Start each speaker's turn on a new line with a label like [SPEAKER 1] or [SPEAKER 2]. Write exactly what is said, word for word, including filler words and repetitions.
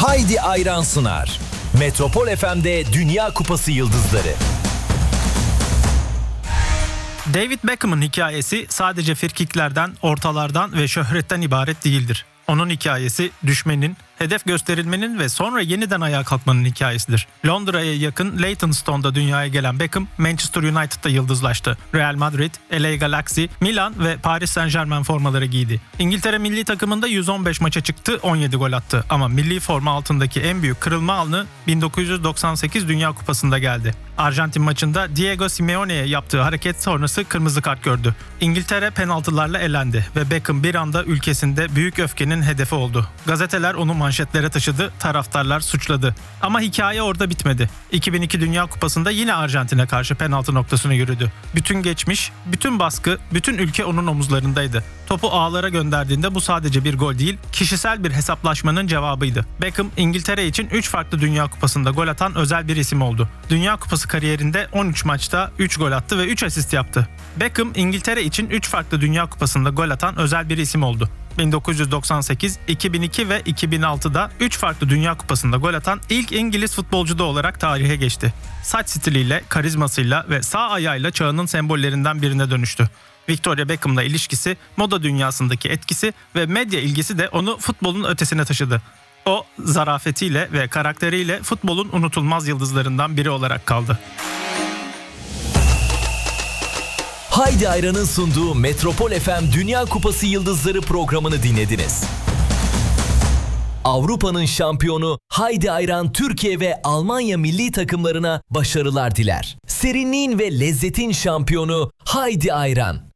[SPEAKER 1] Haydi Ayran sunar. Metropol F M'de Dünya Kupası Yıldızları.
[SPEAKER 2] David Beckham'ın hikayesi sadece frikiklerden, ortalardan ve şöhretten ibaret değildir. Onun hikayesi düşmenin, hedef gösterilmenin ve sonra yeniden ayağa kalkmanın hikayesidir. Londra'ya yakın Leytonstone'da dünyaya gelen Beckham, Manchester United'da yıldızlaştı. Real Madrid, L A Galaxy, Milan ve Paris Saint-Germain formaları giydi. İngiltere milli takımında yüz on beş maça çıktı, on yedi gol attı. Ama milli forma altındaki en büyük kırılma anı bin dokuz yüz doksan sekiz Dünya Kupası'nda geldi. Arjantin maçında Diego Simeone'ye yaptığı hareket sonrası kırmızı kart gördü. İngiltere penaltılarla elendi ve Beckham bir anda ülkesinde büyük öfkenin hedefi oldu. Gazeteler onu manşetlere taşıdı, taraftarlar suçladı. Ama hikaye orada bitmedi. iki bin iki Dünya Kupası'nda yine Arjantin'e karşı penaltı noktasına yürüdü. Bütün geçmiş, bütün baskı, bütün ülke onun omuzlarındaydı. Topu ağlara gönderdiğinde bu sadece bir gol değil, kişisel bir hesaplaşmanın cevabıydı. Beckham, İngiltere için üç farklı Dünya Kupası'nda gol atan özel bir isim oldu. Dünya Kupası kariyerinde on üç maçta üç gol attı ve üç asist yaptı. Beckham, İngiltere için üç farklı Dünya Kupası'nda gol atan özel bir isim oldu. bin dokuz yüz doksan sekiz, iki bin iki ve iki bin altıda üç farklı Dünya Kupası'nda gol atan ilk İngiliz futbolcu da olarak tarihe geçti. Saç stiliyle, karizmasıyla ve sağ ayağıyla çağının sembollerinden birine dönüştü. Victoria Beckham'la ilişkisi, moda dünyasındaki etkisi ve medya ilgisi de onu futbolun ötesine taşıdı. O, zarafetiyle ve karakteriyle futbolun unutulmaz yıldızlarından biri olarak kaldı.
[SPEAKER 1] Haydi Ayran'ın sunduğu Metropol F M Dünya Kupası Yıldızları programını dinlediniz. Avrupa'nın şampiyonu Haydi Ayran Türkiye ve Almanya milli takımlarına başarılar diler. Serinliğin ve lezzetin şampiyonu Haydi Ayran.